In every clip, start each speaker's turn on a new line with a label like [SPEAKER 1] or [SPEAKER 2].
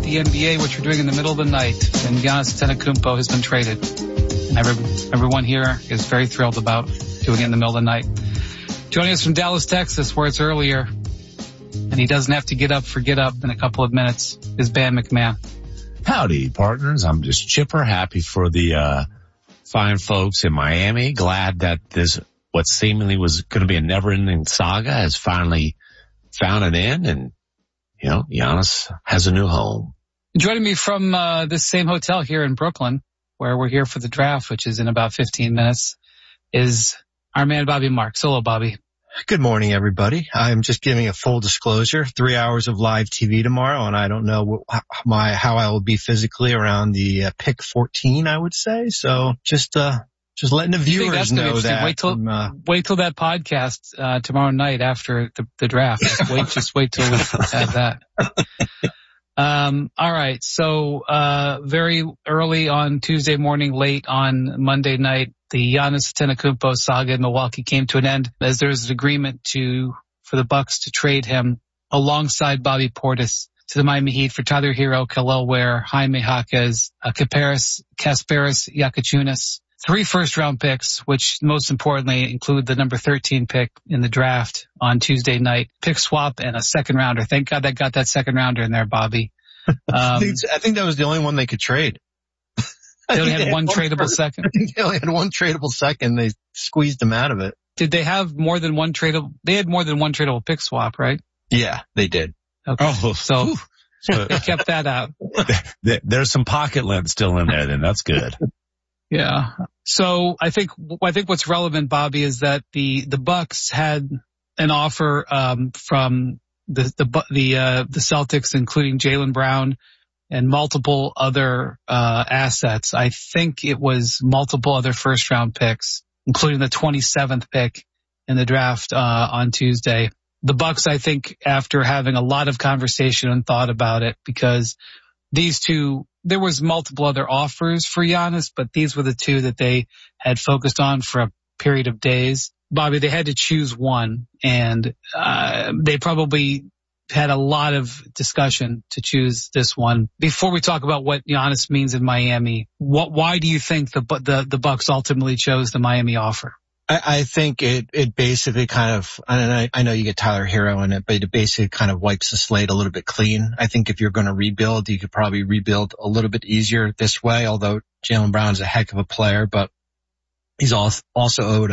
[SPEAKER 1] the NBA, which we're doing in the middle of the night, and Giannis Antetokounmpo has been traded. And everyone here is very thrilled about doing it in the middle of the night. Joining us from Dallas, Texas, where it's earlier, and he doesn't have to get up in a couple of minutes, is Bam McMahon.
[SPEAKER 2] Howdy, partners. I'm just chipper, happy for the fine folks in Miami. Glad that this, what seemingly was going to be a never-ending saga, has finally found an end, and Giannis has a new home.
[SPEAKER 1] Joining me from this same hotel here in Brooklyn, where we're here for the draft, which is in about 15 minutes, is our man Bobby Marks. Hello, Bobby.
[SPEAKER 3] Good morning, everybody. I'm just giving a full disclosure. 3 hours of live TV tomorrow, and I don't know how I will be physically around the pick 14, I would say. So just letting the viewers know that.
[SPEAKER 1] Wait till that podcast tomorrow night after the draft. Just wait till we have that. All right. So very early on Tuesday morning, late on Monday night, the Giannis Antetokounmpo saga in Milwaukee came to an end as there was an agreement for the Bucks to trade him alongside Bobby Portis to the Miami Heat for Tyler Hero, Kel'el Ware, Jaime Jaquez, Kasparis Jakučiūnas. 3 first-round picks, which most importantly include the number 13 pick in the draft on Tuesday night. Pick swap and a second-rounder. Thank God they got that second-rounder in there, Bobby.
[SPEAKER 3] I think that was the only one they could trade.
[SPEAKER 1] They only had one tradable second?
[SPEAKER 3] I think they only had one tradable second. They squeezed them out of it.
[SPEAKER 1] Did they have more than one tradable? They had more than one tradable pick swap, right?
[SPEAKER 3] Yeah, they did.
[SPEAKER 1] Okay. Oh, so they kept that out.
[SPEAKER 2] There's some pocket lint still in there, then. That's good.
[SPEAKER 1] Yeah. So I think what's relevant, Bobby, is that the Bucks had an offer from the Celtics, including Jaylen Brown and multiple other assets. I think it was multiple other first round picks, including the 27th pick in the draft on Tuesday. The Bucks, I think, after having a lot of conversation and thought about it, because these two, there was multiple other offers for Giannis, but these were the two that they had focused on for a period of days. Bobby, they had to choose one, and they probably had a lot of discussion to choose this one. Before we talk about what Giannis means in Miami, why do you think the Bucks ultimately chose the Miami offer?
[SPEAKER 3] I think it basically kind of, I know you get Tyler Hero in it, but it basically kind of wipes the slate a little bit clean. I think if you're going to rebuild, you could probably rebuild a little bit easier this way, although Jaylen Brown's a heck of a player, but he's also owed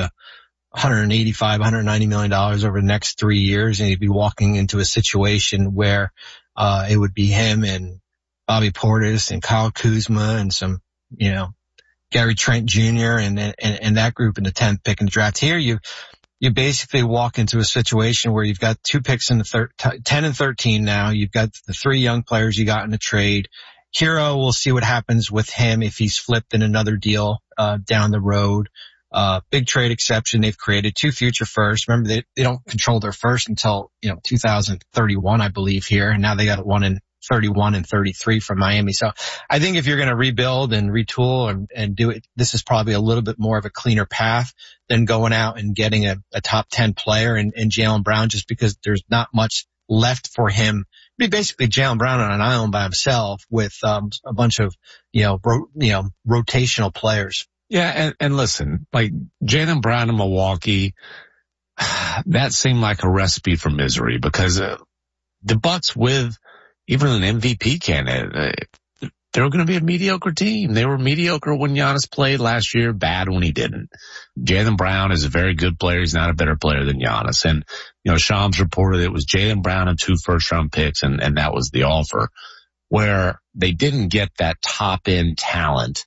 [SPEAKER 3] $190 million over the next 3 years, and he'd be walking into a situation where it would be him and Bobby Portis and Kyle Kuzma and some, Gary Trent Jr. and that group in the 10th pick in the draft. Here you basically walk into a situation where you've got 2 picks in the 10 and 13 now. You've got the 3 young players you got in the trade. Hero, we'll see what happens with him if he's flipped in another deal down the road. Big trade exception they've created, 2 future firsts. Remember, they don't control their first until 2031, I believe, here, and now they got one in 31 and 33 from Miami. So I think if you're going to rebuild and retool and do it, this is probably a little bit more of a cleaner path than going out and getting a top 10 player and Jaylen Brown, just because there's not much left for him. I mean, basically Jaylen Brown on an island by himself with a bunch of rotational players.
[SPEAKER 2] Yeah, and listen, like Jaylen Brown in Milwaukee, that seemed like a recipe for misery, because the Bucks with even an MVP candidate, they're going to be a mediocre team. They were mediocre when Giannis played last year, bad when he didn't. Jaylen Brown is a very good player. He's not a better player than Giannis. And, Shams reported it was Jaylen Brown and 2 first-round picks, and that was the offer, where they didn't get that top-end talent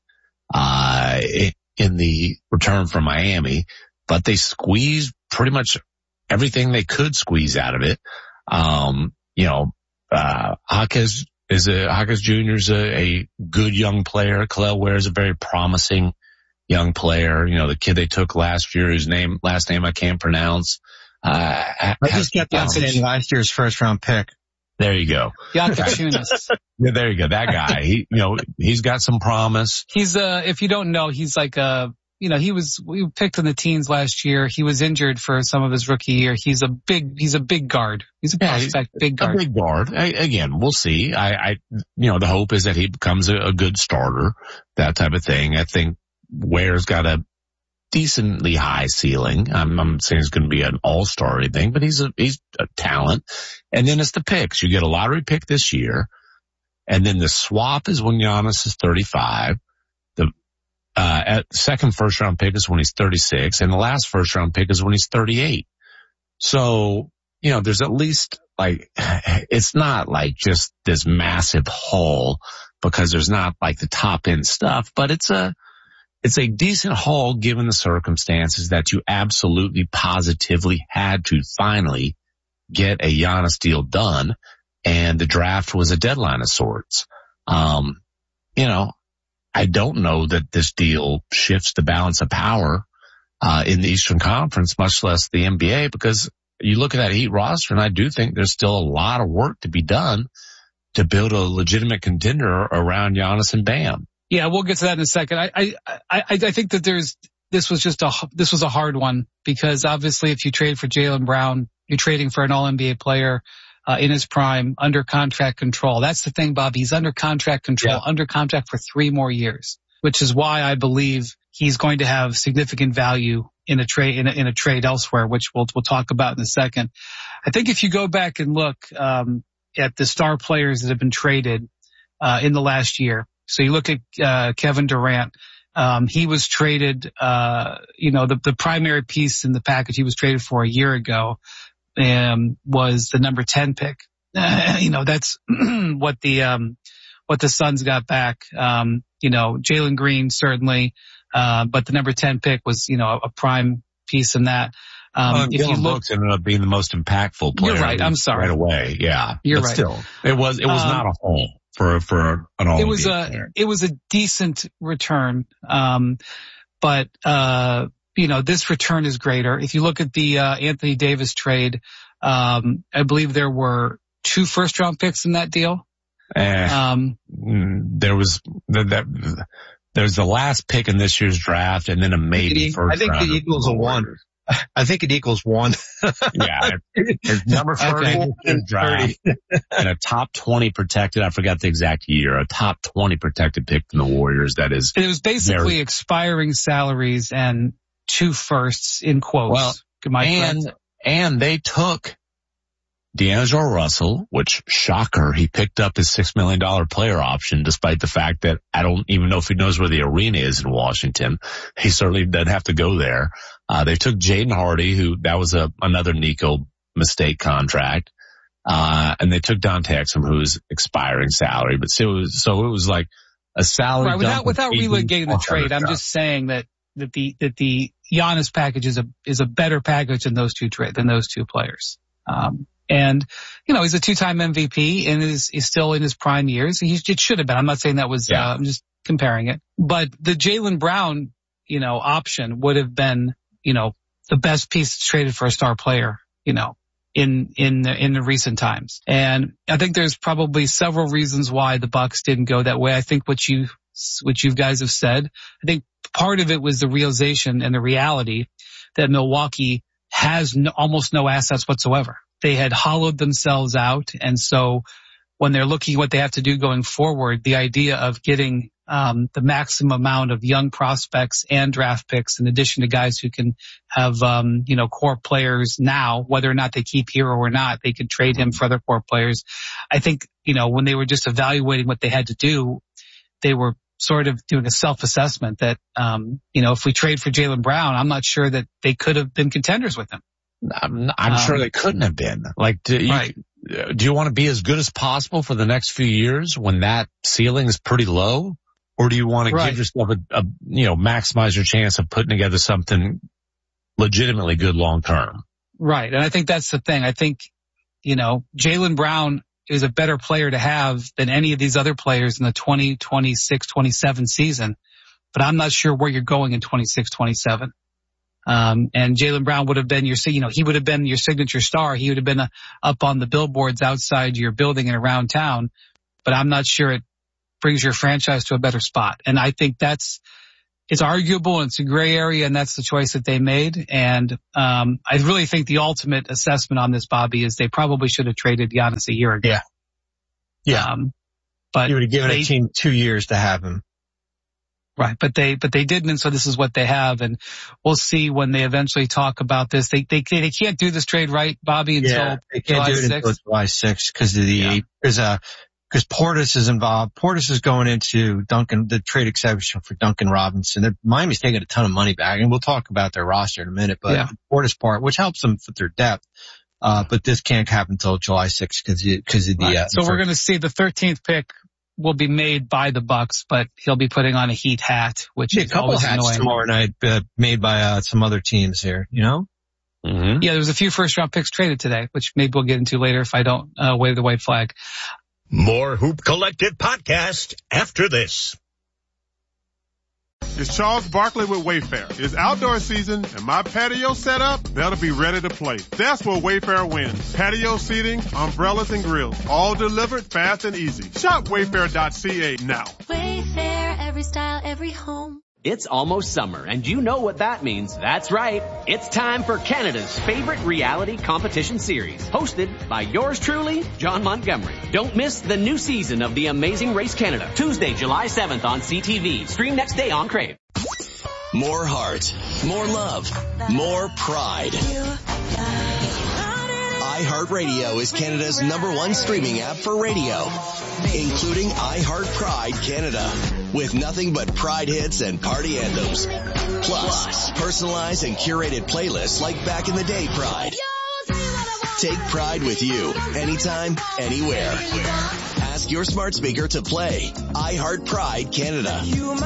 [SPEAKER 2] in the return from Miami, but they squeezed pretty much everything they could squeeze out of it. Jaquez Jr. is a good young player. Kel'el Ware is a very promising young player. The kid they took last year, whose last name I can't pronounce.
[SPEAKER 3] I just kept on saying last year's first round pick.
[SPEAKER 2] There you go.
[SPEAKER 1] Jakučiūnas.
[SPEAKER 2] Yeah, there you go. That guy. He's got some promise.
[SPEAKER 1] He's if you don't know, he's like we picked in the teens last year. He was injured for some of his rookie year. He's a big guard. He's a prospect, big guard.
[SPEAKER 2] A big guard. Again, we'll see. The hope is that he becomes a good starter, that type of thing. I think Ware's got a decently high ceiling. I'm saying it's going to be an all-star or anything, but he's a talent. And then it's the picks. You get a lottery pick this year, and then the swap is when Giannis is 35. The second first round pick is when he's 36, and the last first round pick is when he's 38. So, there's at least it's not like just this massive haul because there's not like the top end stuff, but it's a decent haul given the circumstances that you absolutely positively had to finally get a Giannis deal done, and the draft was a deadline of sorts. I don't know that this deal shifts the balance of power in the Eastern Conference, much less the NBA, because you look at that Heat roster, and I do think there's still a lot of work to be done to build a legitimate contender around Giannis and Bam.
[SPEAKER 1] Yeah, we'll get to that in a second. I think that this was a hard one, because obviously if you trade for Jaylen Brown, you're trading for an All-NBA player in his prime, under contract control. That's the thing, Bob. He's under contract control, under contract for 3 more years, which is why I believe he's going to have significant value in a trade, in a trade elsewhere, which we'll talk about in a second. I think if you go back and look, at the star players that have been traded, in the last year. So you look at, Kevin Durant. He was traded, the primary piece in the package he was traded for a year ago, was the number 10 pick. That's what the Suns got back. Jalen Green certainly, but the number 10 pick was, a prime piece in that.
[SPEAKER 2] If you look, ended up being the most impactful player.
[SPEAKER 1] You're right. I'm sorry.
[SPEAKER 2] Right away. Yeah.
[SPEAKER 1] You're right.
[SPEAKER 2] Still, it was not a home for an all.
[SPEAKER 1] It was a decent return. But this return is greater. If you look at the Anthony Davis trade, I believe there were 2 first round picks in that deal.
[SPEAKER 2] There was there's the last pick in this year's draft, and then a maybe first.
[SPEAKER 3] I think it equals a 1. I think it equals 1.
[SPEAKER 2] Yeah, it's number 30 draft and a top 20 protected. I forgot the exact year. A top 20 protected pick from the Warriors. That is.
[SPEAKER 1] And it was basically expiring salaries and 2 firsts in quotes.
[SPEAKER 2] Well, and they took D'Angelo Russell, which, shocker, he picked up his $6 million player option, despite the fact that I don't even know if he knows where the arena is in Washington. He certainly doesn't have to go there. They took Jaden Hardy, that was another Nico mistake contract. And they took Dante Exum, who's expiring salary, but it was like a salary.
[SPEAKER 1] Right, without relocating the trade, I'm just saying that the Giannis package is a better package than those 2 players. And he's a 2-time MVP and is still in his prime years. It should have been. I'm not saying that was, I'm just comparing it. But the Jaylen Brown, option would have been, the best piece traded for a star player, in the recent times. And I think there's probably several reasons why the Bucks didn't go that way. I think what you guys have said, I think part of it was the realization and the reality that Milwaukee has almost no assets whatsoever. They had hollowed themselves out. And so when they're looking at what they have to do going forward, the idea of getting the maximum amount of young prospects and draft picks, in addition to guys who can have, core players now, whether or not they keep Hero or not, they could trade him for other core players. I think, when they were just evaluating what they had to do, they were sort of doing a self-assessment that, if we trade for Jaylen Brown, I'm not sure that they could have been contenders with him.
[SPEAKER 2] I'm sure they couldn't have been. Do you want to be as good as possible for the next few years when that ceiling is pretty low? Or do you want to give yourself maximize your chance of putting together something legitimately good long term?
[SPEAKER 1] Right. And I think that's the thing. I think, Jaylen Brown is a better player to have than any of these other players in the 2026, 27 season. But I'm not sure where you're going in 26, 27. And Jaylen Brown would have been he would have been your signature star. He would have been up on the billboards outside your building and around town, but I'm not sure it brings your franchise to a better spot. And I think that's it's arguable and it's a gray area, and that's the choice that they made. And I really think the ultimate assessment on this, Bobby, is they probably should have traded Giannis a year ago.
[SPEAKER 3] Yeah. But you would have given a team 2 years to have him.
[SPEAKER 1] Right. But they didn't. And so this is what they have. And we'll see when they eventually talk about this. They can't do this trade, right, Bobby, until
[SPEAKER 3] they can't do it until July 6th because of because Portis is involved. Portis is going into the trade exception for Duncan Robinson. Miami's taking a ton of money back, and we'll talk about their roster in a minute, but the Portis part, which helps them with their depth. But this can't happen until July 6th because of the,
[SPEAKER 1] so we're going to see the 13th pick will be made by the Bucks, but he'll be putting on a Heat hat, which is always annoying. A couple hats tomorrow
[SPEAKER 3] night, made by, some other teams here, you know?
[SPEAKER 1] Mm-hmm. Yeah, there was a few first round picks traded today, which maybe we'll get into later if I don't, wave the white flag.
[SPEAKER 4] More Hoop Collective podcast after this.
[SPEAKER 5] It's Charles Barkley with Wayfair. It's outdoor season, and my patio setup better be ready to play. That's where Wayfair wins. Patio seating, umbrellas, and grills. All delivered fast and easy. Shop Wayfair.ca now.
[SPEAKER 6] Wayfair, every style, every home.
[SPEAKER 7] It's almost summer, and you know what that means. That's right. It's time for Canada's favorite reality competition series, hosted by yours truly, John Montgomery. Don't miss the new season of The Amazing Race Canada, Tuesday, July 7th on CTV. Stream next day on Crave.
[SPEAKER 4] More heart, more love, more pride. iHeartRadio is Canada's #1 streaming app for radio, including iHeart Pride Canada, with nothing but Pride hits and party anthems. Plus, personalized and curated playlists like Back in the Day Pride. Take Pride with you, anytime, anywhere. Ask your smart speaker to play iHeart Pride Canada.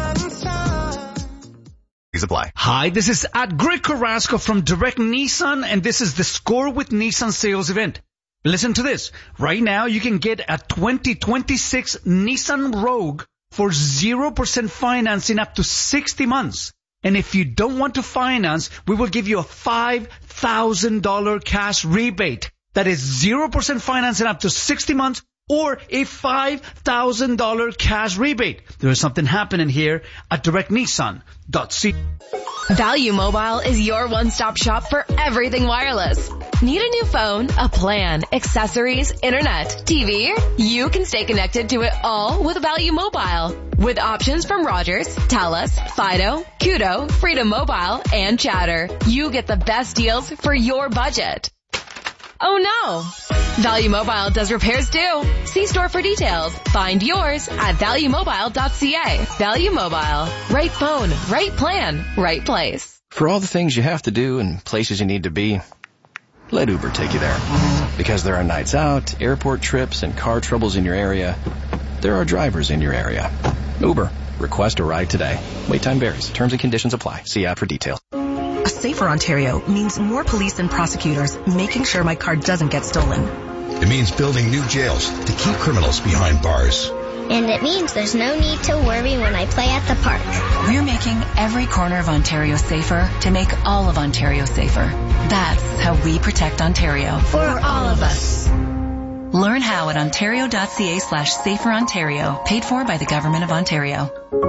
[SPEAKER 4] Apply.
[SPEAKER 8] Hi, this is Greg Carrasco from Direct Nissan, and this is the Score with Nissan sales event. Listen to this. Right now, you can get a 2026 Nissan Rogue for 0% financing up to 60 months. And if you don't want to finance, we will give you a $5,000 cash rebate. That is 0% financing up to 60 months or a $5,000 cash rebate. There is something happening here at directnissan.ca.
[SPEAKER 9] Value Mobile is your one-stop shop for everything wireless. Need a new phone, a plan, accessories, internet, TV? You can stay connected to it all with Value Mobile. With options from Rogers, Telus, Fido, Kudo, Freedom Mobile, and Chatter, you get the best deals for your budget. Oh no! Value Mobile does repairs too. See store for details. Find yours at valuemobile.ca. Value Mobile. Right phone, right plan, right place.
[SPEAKER 10] For all the things you have to do and places you need to be, let Uber take you there. Because there are nights out, airport trips, and car troubles in your area, there are drivers in your area. Uber. Request a ride today. Wait time varies. Terms and conditions apply. See app for details.
[SPEAKER 11] A safer Ontario means more police and prosecutors making sure my car doesn't get stolen.
[SPEAKER 12] It means building new jails to keep criminals behind bars.
[SPEAKER 13] And it means there's no need to worry when I play at the park.
[SPEAKER 11] We're making every corner of Ontario safer to make all of Ontario safer. That's how we protect Ontario.
[SPEAKER 13] For all of us.
[SPEAKER 11] Learn how at ontario.ca/saferontario. Paid for by the Government of Ontario.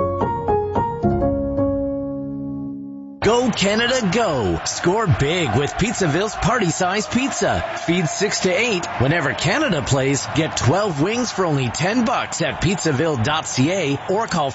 [SPEAKER 7] Go Canada, go! Score big with Pizzaville's party-sized pizza. Feed 6 to 8. Whenever Canada plays, get 12 wings for only $10 at pizzaville.ca or call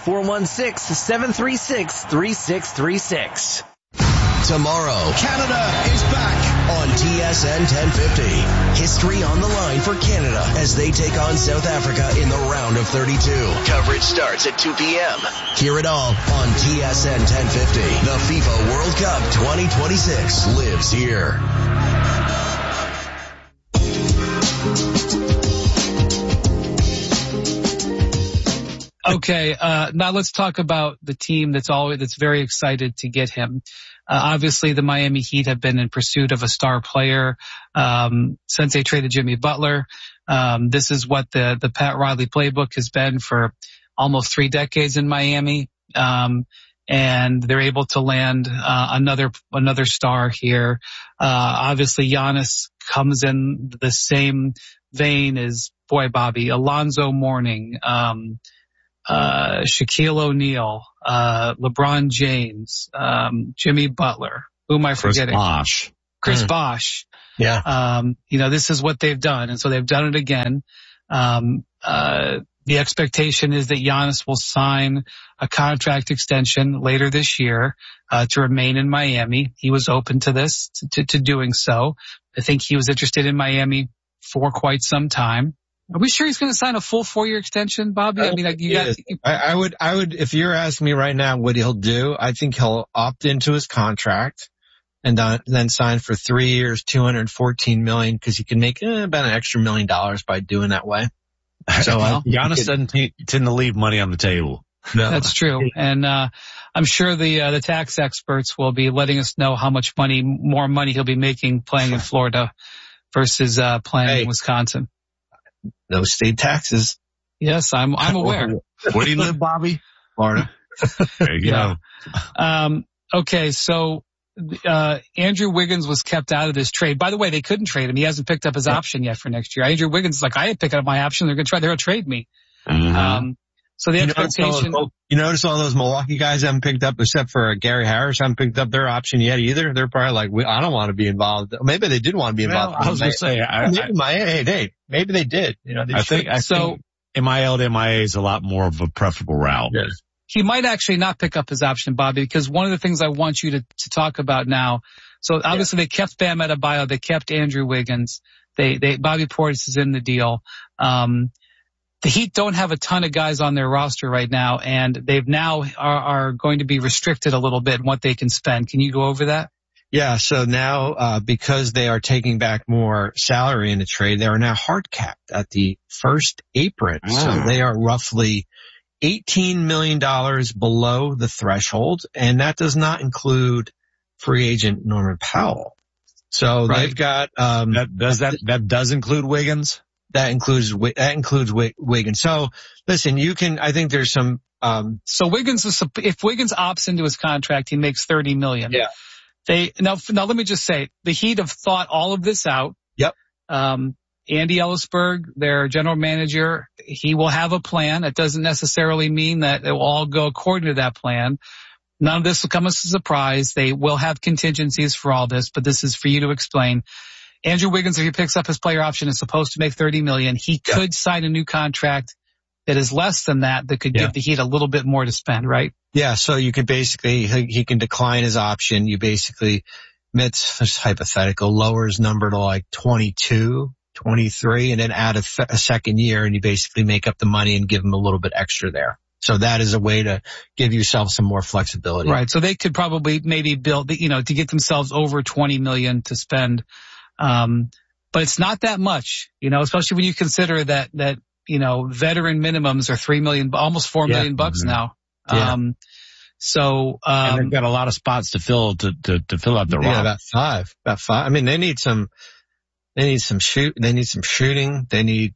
[SPEAKER 7] 416-736-3636.
[SPEAKER 4] Tomorrow, Canada is back on TSN 1050. History on the line for Canada as they take on South Africa in the round of 32. Coverage starts at 2 p.m. Hear it all on TSN 1050. The FIFA World Cup 2026 lives here.
[SPEAKER 1] Okay, now let's talk about the team that's very excited to get him. Obviously, the Miami Heat have been in pursuit of a star player since they traded Jimmy Butler. This is what the Pat Riley playbook has been for almost 3 decades in Miami, and they're able to land another star here. Obviously, Giannis comes in the same vein as Bobby, Alonzo Mourning, Shaquille O'Neal, LeBron James, Jimmy Butler. Who am I forgetting? Chris Bosh.
[SPEAKER 3] Yeah.
[SPEAKER 1] This is what they've done. And so they've done it again. The expectation is that Giannis will sign a contract extension later this year, to remain in Miami. He was open to this, to doing so. I think he was interested in Miami for quite some time. Are we sure he's going to sign a full 4-year extension, Bobby? I mean,
[SPEAKER 3] I would, if you're asking me right now what he'll do, I think he'll opt into his contract and then sign for 3 years, $214 million, because he can make about an extra $1 million by doing that way.
[SPEAKER 2] So Giannis doesn't tend to leave money on the table.
[SPEAKER 3] No.
[SPEAKER 1] That's true. And I'm sure the tax experts will be letting us know how much more money he'll be making playing in Florida versus playing in Wisconsin.
[SPEAKER 3] No state taxes.
[SPEAKER 1] Yes, I'm aware.
[SPEAKER 2] Where do you live, Bobby?
[SPEAKER 3] Florida.
[SPEAKER 2] There you go.
[SPEAKER 1] Okay, so Andrew Wiggins was kept out of this trade. By the way, they couldn't trade him. He hasn't picked up his option yet for next year. Andrew Wiggins is like, I didn't pick up my option. They're going to trade me.
[SPEAKER 2] Mm-hmm.
[SPEAKER 1] So the expectation.
[SPEAKER 3] You notice all those Milwaukee guys haven't picked up, except for Gary Harris, haven't picked up their option yet either. They're probably like, I don't want to be involved. Maybe they did want to be involved.
[SPEAKER 2] Well, I was going to say,
[SPEAKER 3] maybe they did.
[SPEAKER 2] I think MIL to MIA is a lot more of a preferable route.
[SPEAKER 3] Yes.
[SPEAKER 1] He might actually not pick up his option, Bobby, because one of the things I want you to talk about now. So obviously they kept Bam Adebayo, they kept Andrew Wiggins, Bobby Portis is in the deal. The Heat don't have a ton of guys on their roster right now, and they've now are going to be restricted a little bit in what they can spend. Can you go over that?
[SPEAKER 3] Yeah. So now, because they are taking back more salary in the trade, they are now hard capped at the first apron. So they are roughly $18 million below the threshold, and that does not include free agent Norman Powell. So they've got,
[SPEAKER 2] that does include Wiggins?
[SPEAKER 3] That includes Wiggins. So listen, I think there's some,
[SPEAKER 1] so if Wiggins opts into his contract, he makes $30 million.
[SPEAKER 3] Yeah.
[SPEAKER 1] Now let me just say, the Heat have thought all of this out.
[SPEAKER 3] Yep.
[SPEAKER 1] Andy Ellisberg, their general manager, he will have a plan. That doesn't necessarily mean that it will all go according to that plan. None of this will come as a surprise. They will have contingencies for all this, but this is for you to explain. Andrew Wiggins, if he picks up his player option, is supposed to make $30 million. He could sign a new contract that is less than that could give the Heat a little bit more to spend, right?
[SPEAKER 3] Yeah. So you could basically, he can decline his option. You basically, it's hypothetical, lower his number to like 22, 23, and then add a second year, and you basically make up the money and give him a little bit extra there. So that is a way to give yourself some more flexibility.
[SPEAKER 1] Right. So they could probably maybe build, to get themselves over 20 million to spend. But it's not that much, especially when you consider that veteran minimums are $3 million, almost $4 million bucks now.
[SPEAKER 3] Yeah.
[SPEAKER 2] And they've got a lot of spots to fill to fill out the roster.
[SPEAKER 3] Yeah, about five. I mean, they need some shooting. They need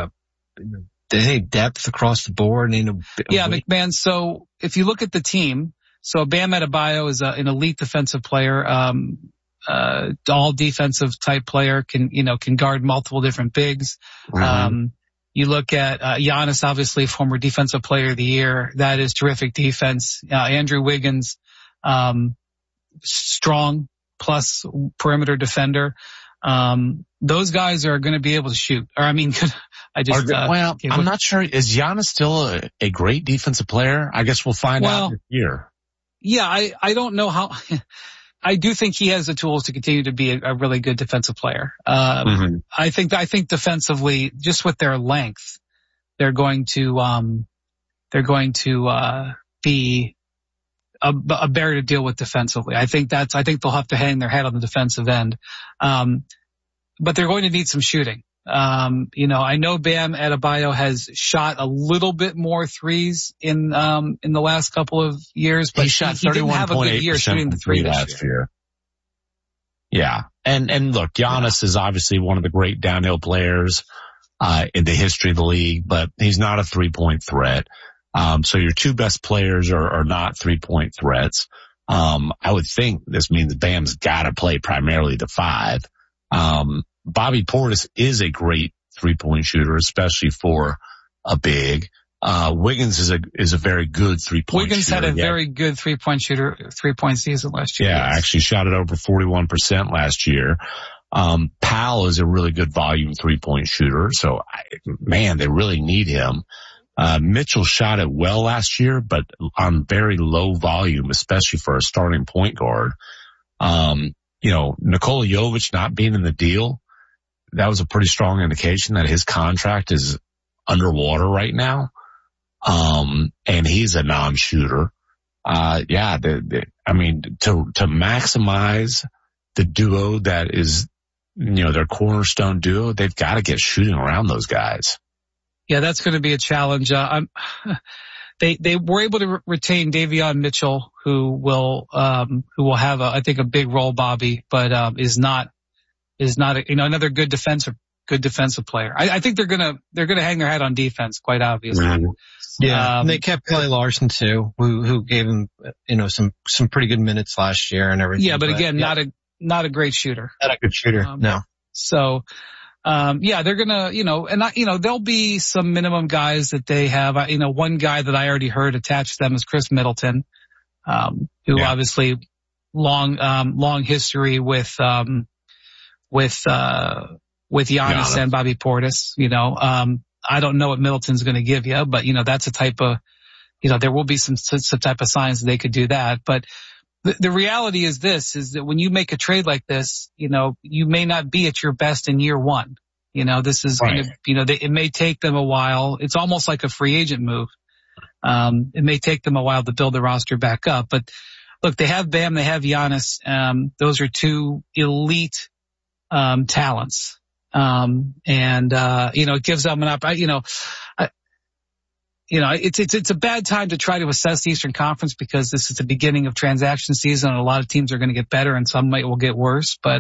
[SPEAKER 3] depth across the board.
[SPEAKER 1] McMahon. So if you look at the team, so Bam Adebayo is an elite defensive player. All defensive type player, can guard multiple different bigs.
[SPEAKER 2] Mm-hmm.
[SPEAKER 1] You look at Giannis, obviously former defensive player of the year. That is terrific defense. Andrew Wiggins, strong plus perimeter defender. Those guys are going to be able to shoot. Or I'm
[SPEAKER 2] not sure. Is Giannis still a great defensive player? I guess we'll find out this year.
[SPEAKER 1] Yeah, I don't know how. I do think he has the tools to continue to be a really good defensive player. I think defensively, just with their length, they're going to be a bear to deal with defensively. I think they'll have to hang their head on the defensive end. But they're going to need some shooting. I know Bam Adebayo has shot a little bit more threes in the last couple of years, but he didn't have a good year shooting the three last year.
[SPEAKER 2] Yeah. And look, Giannis is obviously one of the great downhill players, in the history of the league, but he's not a 3-point threat. So your two best players are not 3-point threats. I would think this means Bam's got to play primarily the 5. Bobby Portis is a great 3-point shooter, especially for a big. Wiggins is a very good 3-point
[SPEAKER 1] Wiggins
[SPEAKER 2] shooter.
[SPEAKER 1] had a very good 3-point season last year.
[SPEAKER 2] Yeah, actually shot it over 41% last year. Powell is a really good volume 3-point shooter. So they really need him. Mitchell shot it well last year, but on very low volume, especially for a starting point guard. Nikola Jovic not being in the deal, that was a pretty strong indication that his contract is underwater right now. And he's a non-shooter. To maximize the duo that is, their cornerstone duo, they've got to get shooting around those guys.
[SPEAKER 1] Yeah, that's going to be a challenge. They were able to retain Davion Mitchell, who will have I think a big role, Bobby, but is not another good defensive player. I think they're gonna hang their hat on defense, quite obviously.
[SPEAKER 3] Mm-hmm. Yeah, they kept Kelly Larson too, who gave him some pretty good minutes last year and everything.
[SPEAKER 1] Yeah, but again, not a great shooter.
[SPEAKER 3] Not a good shooter. No.
[SPEAKER 1] So. They're gonna, there'll be some minimum guys that they have. One guy that I already heard attached to them is Chris Middleton, who obviously long history with Giannis and Bobby Portis. I don't know what Middleton's going to give you, but that's a type of, there will be some type of signs that they could do that. But the reality is that when you make a trade like this, you may not be at your best in year one. This is going to, it may take them a while. It's almost like a free agent move. It may take them a while to build the roster back up, but look, they have Bam, they have Giannis. Those are two elite, talents. It gives them an opportunity, it's a bad time to try to assess the Eastern Conference because this is the beginning of transaction season and a lot of teams are going to get better and some will get worse. But,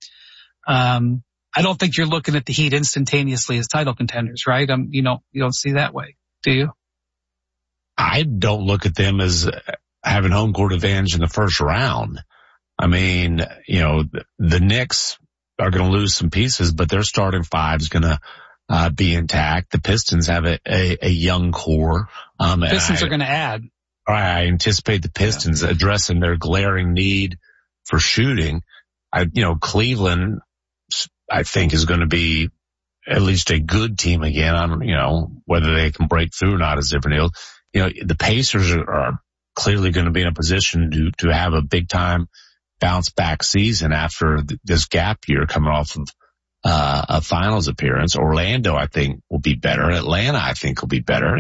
[SPEAKER 1] I don't think you're looking at the Heat instantaneously as title contenders, right? You don't see that way, do you?
[SPEAKER 2] I don't look at them as having home court advantage in the first round. I mean, the Knicks are going to lose some pieces, but their starting five is going to be intact. The Pistons have a young core.
[SPEAKER 1] Pistons are going to add.
[SPEAKER 2] I anticipate the Pistons addressing their glaring need for shooting. Cleveland, I think, is going to be at least a good team again. Whether they can break through or not is a different deal. The Pacers are clearly going to be in a position to have a big time bounce back season after this gap year coming off of a finals appearance. Orlando, I think, will be better. Atlanta, I think, will be better.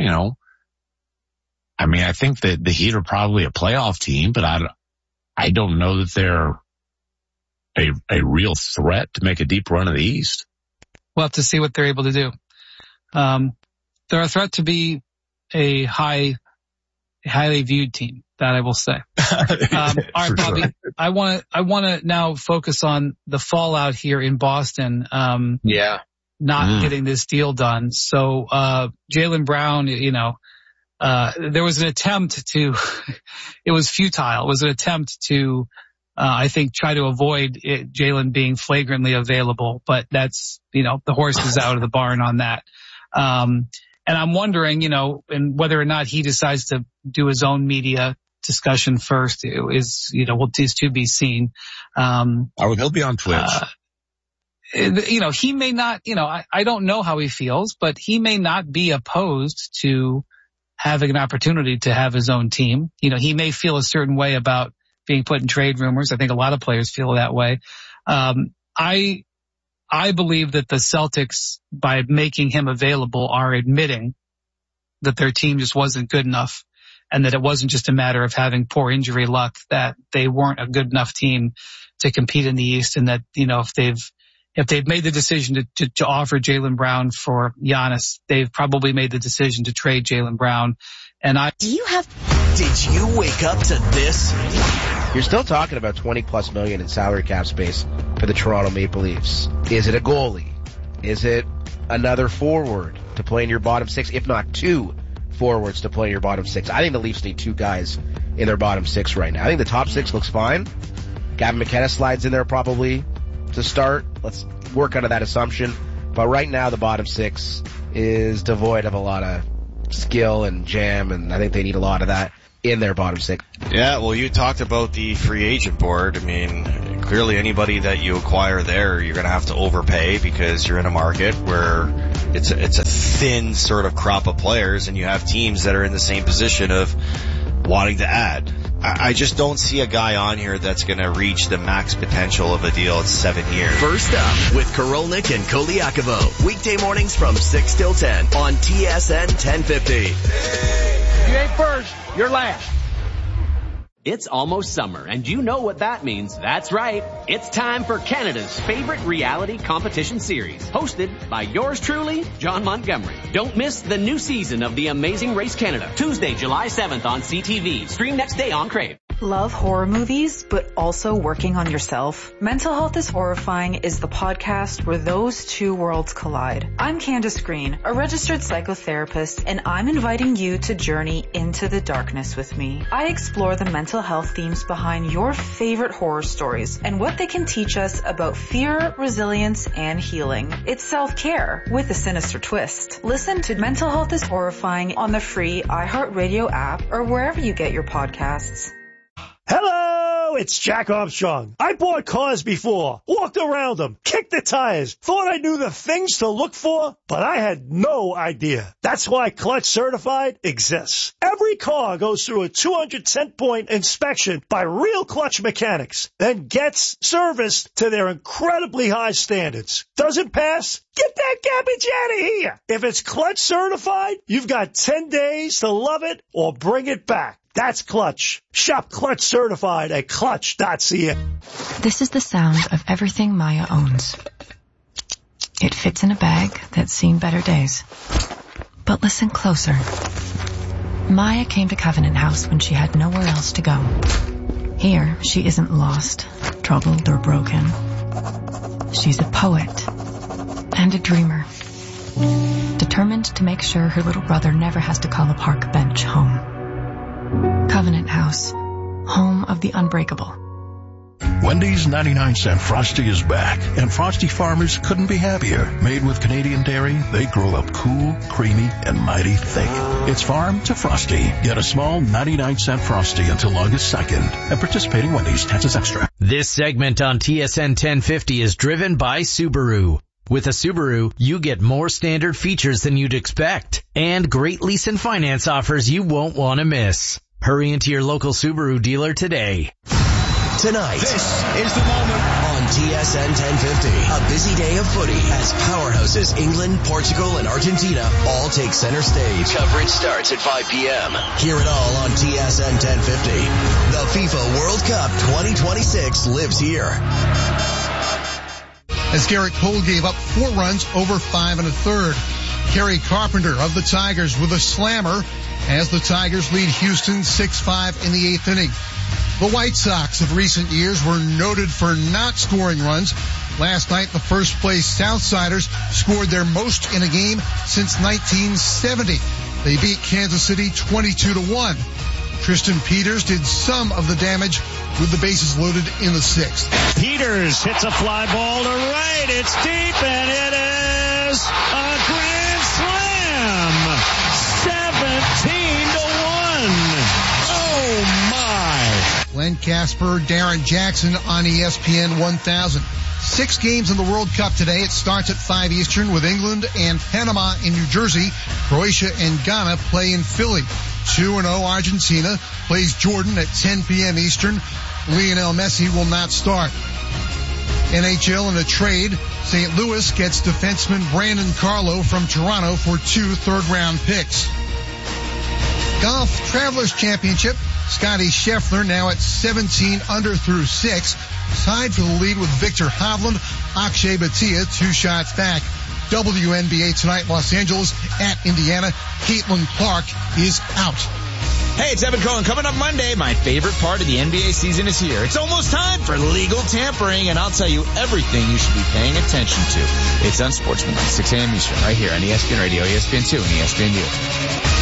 [SPEAKER 2] I think that the Heat are probably a playoff team, but I don't know that they're a real threat to make a deep run of the East.
[SPEAKER 1] We'll have to see what they're able to do. They're a threat to be a highly viewed team, that I will say. All right, Bobby, sure. I want to now focus on the fallout here in Boston. Not getting this deal done. So, Jaylen Brown, there was an attempt to, it was futile. It was an attempt to, I think, try to avoid Jaylen being flagrantly available, but that's, the horse is out of the barn on that. And I'm wondering, and whether or not he decides to do his own media discussion first is to be seen.
[SPEAKER 2] He'll be on Twitch.
[SPEAKER 1] He may not, I don't know how he feels, but he may not be opposed to having an opportunity to have his own team. He may feel a certain way about being put in trade rumors. I think a lot of players feel that way. I believe that the Celtics, by making him available, are admitting that their team just wasn't good enough and that it wasn't just a matter of having poor injury luck, that they weren't a good enough team to compete in the East, and that, if they've made the decision to offer Jaylen Brown for Giannis, they've probably made the decision to trade Jaylen Brown. And
[SPEAKER 14] did you wake up to this? You're still talking about $20+ million in salary cap space for the Toronto Maple Leafs. Is it a goalie? Is it another forward to play in your bottom six, if not two forwards to play in your bottom six? I think the Leafs need two guys in their bottom six right now. I think the top six looks fine. Gavin McKenna slides in there probably to start. Let's work out of that assumption. But right now the bottom six is devoid of a lot of skill and jam, and I think they need a lot of that in their bottom six.
[SPEAKER 15] Yeah, well, you talked about the free agent board. I mean, clearly anybody that you acquire there, you're going to have to overpay because you're in a market where it's a thin sort of crop of players, and you have teams that are in the same position of wanting to add. I just don't see a guy on here that's going to reach the max potential of a deal at 7 years.
[SPEAKER 4] First up with Korolnik and Koliakovo. Weekday mornings from 6 till 10 on TSN 1050.
[SPEAKER 7] You ain't first, you're last. It's almost summer, and you know what that means. That's right. It's time for Canada's favorite reality competition series, hosted by yours truly, John Montgomery. Don't miss the new season of The Amazing Race Canada, Tuesday, July 7th on CTV. Stream next day on Crave.
[SPEAKER 16] Love horror movies, but also working on yourself? Mental Health is Horrifying is the podcast where those two worlds collide. I'm Candace Green, a registered psychotherapist, and I'm inviting you to journey into the darkness with me. I explore the mental health themes behind your favorite horror stories and what they can teach us about fear, resilience, and healing. It's self-care with a sinister twist. Listen to Mental Health is Horrifying on the free iHeartRadio app or wherever you get your podcasts.
[SPEAKER 17] Hello, it's Jack Armstrong. I bought cars before, walked around them, kicked the tires, thought I knew the things to look for, but I had no idea. That's why Clutch Certified exists. Every car goes through a 210-point inspection by real Clutch mechanics, then gets serviced to their incredibly high standards. Doesn't pass? Get that garbage out of here. If it's Clutch Certified, you've got 10 days to love it or bring it back. That's Clutch. Shop Clutch Certified at clutch.ca.
[SPEAKER 18] This is the sound of everything Maya owns. It fits in a bag that's seen better days. But listen closer. Maya came to Covenant House when she had nowhere else to go. Here, she isn't lost, troubled, or broken. She's a poet and a dreamer, determined to make sure her little brother never has to call a park bench home. Covenant House, home of the unbreakable.
[SPEAKER 19] Wendy's 99-cent Frosty is back, and Frosty farmers couldn't be happier. Made with Canadian dairy, they grow up cool, creamy, and mighty thick. It's farm to Frosty. Get a small 99-cent Frosty until August 2nd at participating Wendy's. Taxes extra.
[SPEAKER 20] This segment on TSN 1050 is driven by Subaru. With a Subaru, you get more standard features than you'd expect, and great lease and finance offers you won't want to miss. Hurry into your local Subaru dealer today.
[SPEAKER 4] Tonight, this is the moment on TSN 1050. A busy day of footy as powerhouses England, Portugal, and Argentina all take center stage. Coverage starts at 5 p.m. Hear it all on TSN 1050. The FIFA World Cup 2026 lives here.
[SPEAKER 21] As Garrett Cole gave up 4 runs over 5 1/3. Kerry Carpenter of the Tigers with a slammer as the Tigers lead Houston 6-5 in the 8th inning. The White Sox of recent years were noted for not scoring runs. Last night, the first-place Southsiders scored their most in a game since 1970. They beat Kansas City 22-1. Tristan Peters did some of the damage with the bases loaded in the 6th.
[SPEAKER 22] Peters hits a fly ball to right. It's deep, and it is a grand slam. 17-1. Oh, my.
[SPEAKER 21] Glenn Casper, Darren Jackson on ESPN 1000. 6 games in the World Cup today. It starts at 5 Eastern with England and Panama in New Jersey. Croatia and Ghana play in Philly. 2-0 Argentina plays Jordan at 10 p.m. Eastern. Lionel Messi will not start. NHL in a trade, St. Louis gets defenseman Brandon Carlo from Toronto for 2 third-round picks. Golf Travelers Championship, Scotty Scheffler now at 17 under through 6. Tied for the lead with Victor Hovland, Akshay Bhatia 2 shots back. WNBA tonight, Los Angeles at Indiana. Caitlin Clark is out.
[SPEAKER 23] Hey, it's Evan Cohen. Coming up Monday, my favorite part of the NBA season is here. It's almost time for legal tampering, and I'll tell you everything you should be paying attention to. It's Unsportsmanlike, 6 a.m. Eastern, right here on ESPN Radio, ESPN2, and ESPNU.